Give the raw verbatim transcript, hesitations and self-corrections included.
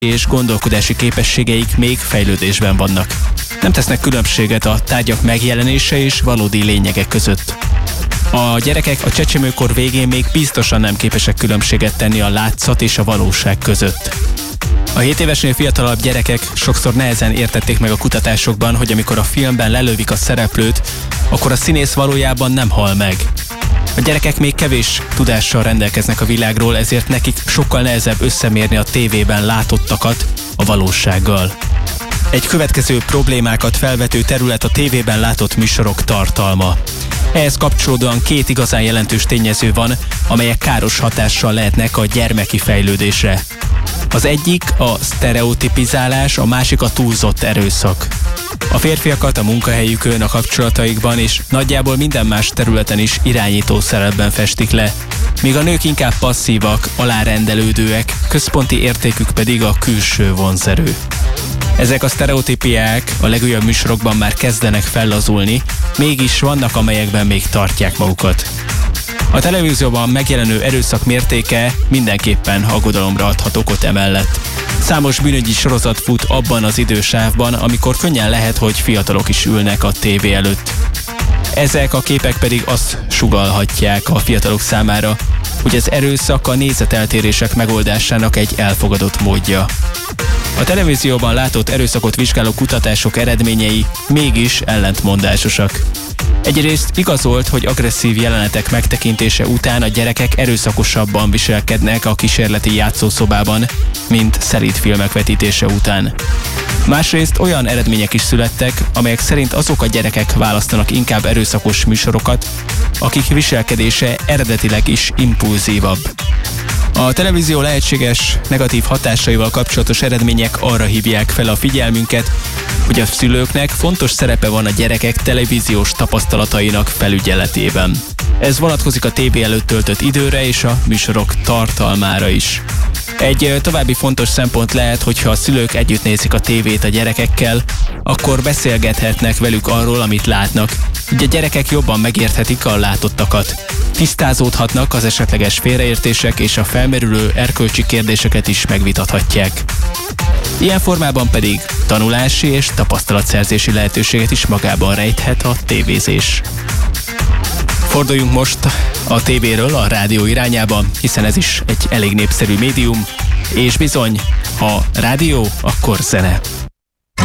és gondolkodási képességeik még fejlődésben vannak. Nem tesznek különbséget a tárgyak megjelenése és valódi lényegek között. A gyerekek a csecsemőkor végén még biztosan nem képesek különbséget tenni a látszat és a valóság között. A hét évesnél fiatalabb gyerekek sokszor nehezen értették meg a kutatásokban, hogy amikor a filmben lelövik a szereplőt, akkor a színész valójában nem hal meg. A gyerekek még kevés tudással rendelkeznek a világról, ezért nekik sokkal nehezebb összemérni a tévében látottakat a valósággal. Egy következő problémákat felvető terület a tévében látott műsorok tartalma. Ehhez kapcsolódóan két igazán jelentős tényező van, amelyek káros hatással lehetnek a gyermeki fejlődésre. Az egyik a sztereotipizálás, a másik a túlzott erőszak. A férfiakat a munkahelyükön, a kapcsolataikban és nagyjából minden más területen is irányító szerepben festik le, míg a nők inkább passzívak, alárendelődőek, központi értékük pedig a külső vonzerő. Ezek a sztereotípiák a legújabb műsorokban már kezdenek fellazulni, mégis vannak, amelyekben még tartják magukat. A televízióban megjelenő erőszak mértéke mindenképpen aggodalomra adhat okot emellett. Számos bűnügyi sorozat fut abban az idősávban, amikor könnyen lehet, hogy fiatalok is ülnek a tévé előtt. Ezek a képek pedig azt sugallhatják a fiatalok számára, hogy az erőszak a nézeteltérések megoldásának egy elfogadott módja. A televízióban látott erőszakot vizsgáló kutatások eredményei mégis ellentmondásosak. Egyrészt igazolt, hogy agresszív jelenetek megtekintése után a gyerekek erőszakosabban viselkednek a kísérleti játszószobában, mint szelíd filmek vetítése után. Másrészt olyan eredmények is születtek, amelyek szerint azok a gyerekek választanak inkább erőszakos műsorokat, akik viselkedése eredetileg is impulzívabb. A televízió lehetséges negatív hatásaival kapcsolatos eredmények arra hívják fel a figyelmünket, hogy a szülőknek fontos szerepe van a gyerekek televíziós tapasztalatainak felügyeletében. Ez vonatkozik a tévé előtt töltött időre és a műsorok tartalmára is. Egy további fontos szempont lehet, hogyha a szülők együtt nézik a tévét a gyerekekkel, akkor beszélgethetnek velük arról, amit látnak, így a gyerekek jobban megérthetik a látottakat. Tisztázódhatnak az esetleges félreértések és a felmerülő erkölcsi kérdéseket is megvitathatják. Ilyen formában pedig tanulási és tapasztalatszerzési lehetőséget is magában rejthet a tévézés. Forduljunk most a tévéről a rádió irányába, hiszen ez is egy elég népszerű médium, és bizony, ha rádió, akkor zene.